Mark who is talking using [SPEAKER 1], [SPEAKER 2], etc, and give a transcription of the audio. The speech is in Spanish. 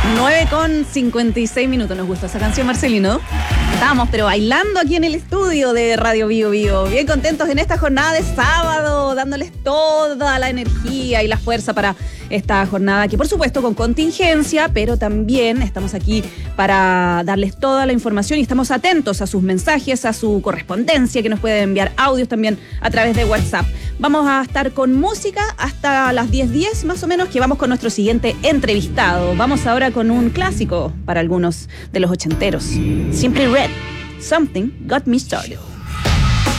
[SPEAKER 1] 9:56. Nos gustó esa canción, Marcelino. Estábamos pero bailando aquí en el estudio de Radio Bio Bio. Bien contentos en esta jornada de sábado, dándoles toda la energía y la fuerza para esta jornada que por supuesto con contingencia, pero también estamos aquí para darles toda la información y estamos atentos a sus mensajes, a su correspondencia, que nos pueden enviar audios también a través de WhatsApp. Vamos a estar con música hasta las 10:10 más o menos, que vamos con nuestro siguiente entrevistado. Vamos ahora con un clásico para algunos de los ochenteros. Simply Red, Something Got Me Started.